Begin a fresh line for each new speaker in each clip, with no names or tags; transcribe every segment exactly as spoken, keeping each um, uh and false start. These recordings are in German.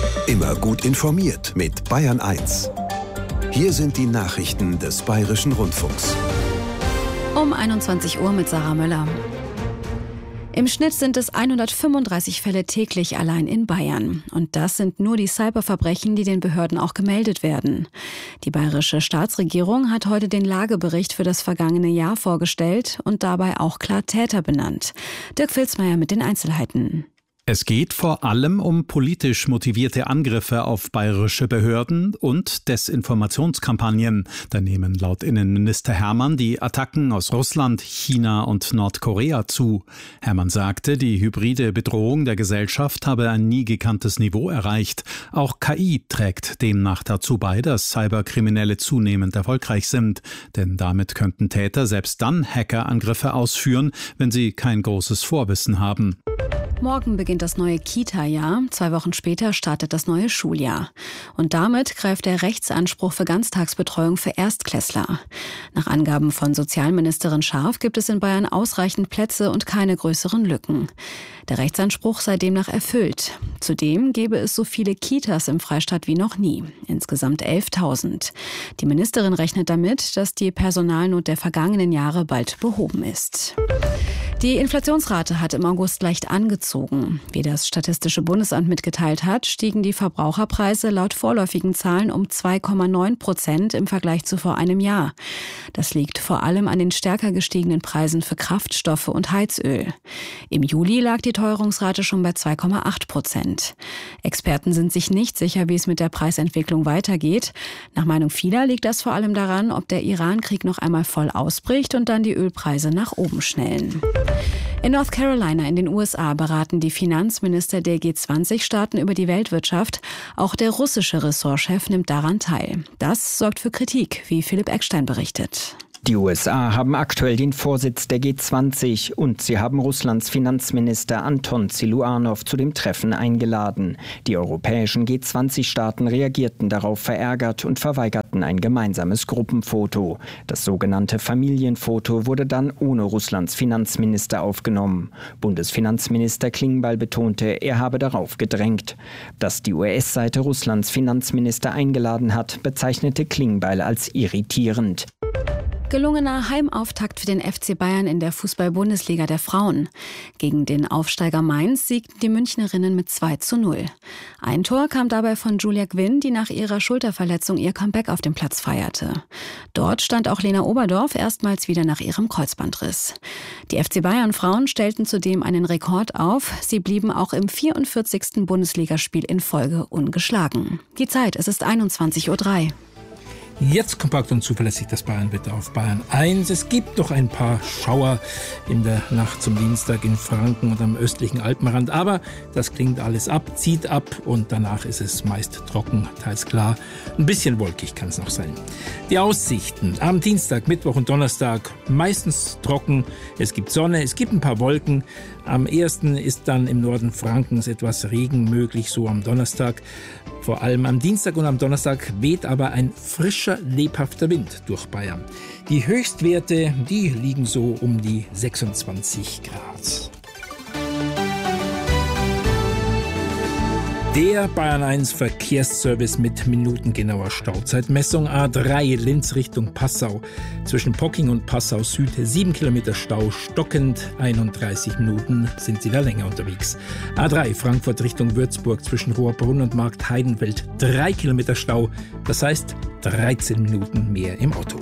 Immer gut informiert mit Bayern eins. Hier sind die Nachrichten des Bayerischen Rundfunks.
Um einundzwanzig Uhr mit Sarah Möller. Im Schnitt sind es hundertfünfunddreißig Fälle täglich allein in Bayern. Und das sind nur die Cyberverbrechen, die den Behörden auch gemeldet werden. Die bayerische Staatsregierung hat heute den Lagebericht für das vergangene Jahr vorgestellt und dabei auch klar Täter benannt. Dirk Filzmeier mit den Einzelheiten.
Es geht vor allem um politisch motivierte Angriffe auf bayerische Behörden und Desinformationskampagnen. Da nehmen laut Innenminister Hermann die Attacken aus Russland, China und Nordkorea zu. Hermann sagte, die hybride Bedrohung der Gesellschaft habe ein nie gekanntes Niveau erreicht. Auch K I trägt demnach dazu bei, dass Cyberkriminelle zunehmend erfolgreich sind. Denn damit könnten Täter selbst dann Hackerangriffe ausführen, wenn sie kein großes Vorwissen haben.
Morgen beginnt das neue Kita-Jahr. Zwei Wochen später startet das neue Schuljahr. Und damit greift der Rechtsanspruch für Ganztagsbetreuung für Erstklässler. Nach Angaben von Sozialministerin Scharf gibt es in Bayern ausreichend Plätze und keine größeren Lücken. Der Rechtsanspruch sei demnach erfüllt. Zudem gäbe es so viele Kitas im Freistaat wie noch nie. Insgesamt elftausend. Die Ministerin rechnet damit, dass die Personalnot der vergangenen Jahre bald behoben ist. Die Inflationsrate hat im August leicht angezogen. Wie das Statistische Bundesamt mitgeteilt hat, stiegen die Verbraucherpreise laut vorläufigen Zahlen um zwei Komma neun Prozent im Vergleich zu vor einem Jahr. Das liegt vor allem an den stärker gestiegenen Preisen für Kraftstoffe und Heizöl. Im Juli lag die Teuerungsrate schon bei zwei Komma acht Prozent. Experten sind sich nicht sicher, wie es mit der Preisentwicklung weitergeht. Nach Meinung vieler liegt das vor allem daran, ob der Iran-Krieg noch einmal voll ausbricht und dann die Ölpreise nach oben schnellen. In North Carolina in den U S A beraten die Finanzminister der G zwanzig Staaten über die Weltwirtschaft. Auch der russische Ressortchef nimmt daran teil. Das sorgt für Kritik, wie Philipp Eckstein berichtet.
Die U S A haben aktuell den Vorsitz der G zwanzig und sie haben Russlands Finanzminister Anton Siluanow zu dem Treffen eingeladen. Die europäischen G zwanzig Staaten reagierten darauf verärgert und verweigerten ein gemeinsames Gruppenfoto. Das sogenannte Familienfoto wurde dann ohne Russlands Finanzminister aufgenommen. Bundesfinanzminister Klingbeil betonte, er habe darauf gedrängt. Dass die U S-Seite Russlands Finanzminister eingeladen hat, bezeichnete Klingbeil als irritierend.
Gelungener Heimauftakt für den F C Bayern in der Fußball-Bundesliga der Frauen. Gegen den Aufsteiger Mainz siegten die Münchnerinnen mit zwei zu null. Ein Tor kam dabei von Julia Gwynn, die nach ihrer Schulterverletzung ihr Comeback auf dem Platz feierte. Dort stand auch Lena Oberdorf erstmals wieder nach ihrem Kreuzbandriss. Die F C Bayern-Frauen stellten zudem einen Rekord auf. Sie blieben auch im vierundvierzigsten Bundesligaspiel in Folge ungeschlagen. Die Zeit, es ist einundzwanzig Uhr drei.
Jetzt kompakt und zuverlässig das Bayernwetter auf Bayern eins. Es gibt noch ein paar Schauer in der Nacht zum Dienstag in Franken und am östlichen Alpenrand. Aber das klingt alles ab, zieht ab und danach ist es meist trocken, teils klar. Ein bisschen wolkig kann es noch sein. Die Aussichten am Dienstag, Mittwoch und Donnerstag meistens trocken. Es gibt Sonne, es gibt ein paar Wolken. Am ehesten ist dann im Norden Frankens etwas Regen möglich, so am Donnerstag. Vor allem am Dienstag und am Donnerstag weht aber ein frischer, lebhafter Wind durch Bayern. Die Höchstwerte, die liegen so um die sechsundzwanzig Grad. Der Bayern eins Verkehrsservice mit minutengenauer Stauzeitmessung. A drei Linz Richtung Passau. Zwischen Pocking und Passau Süd sieben Kilometer Stau. Stockend einunddreißig Minuten sind Sie da länger unterwegs. A drei Frankfurt Richtung Würzburg. Zwischen Rohrbrunn und Markt Heidenfeld drei Kilometer Stau. Das heißt dreizehn Minuten mehr im Auto.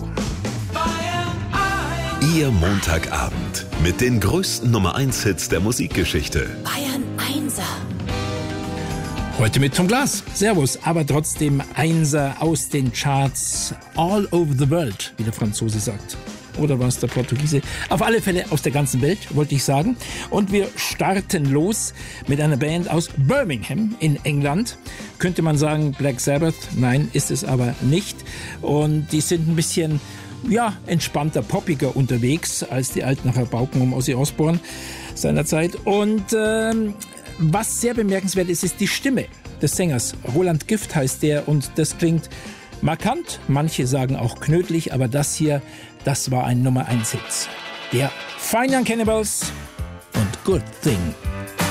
Ihr Montagabend mit den größten Nummer eins Hits der Musikgeschichte.
Bayern Einser.
Heute mit Tom Glas. Servus, aber trotzdem Einser aus den Charts all over the world, wie der Franzose sagt. Oder war es der Portugiese? Auf alle Fälle aus der ganzen Welt, wollte ich sagen. Und wir starten los mit einer Band aus Birmingham in England. Könnte man sagen Black Sabbath? Nein, ist es aber nicht. Und die sind ein bisschen, ja, entspannter, poppiger unterwegs als die alten Rabauken um Ozzy Osbourne seinerzeit. Und ähm, was sehr bemerkenswert ist, ist die Stimme des Sängers. Roland Gift heißt der und das klingt markant. Manche sagen auch knödelig, aber das hier, das war ein Nummer eins Hit. Der Fine Young Cannibals und Good Thing.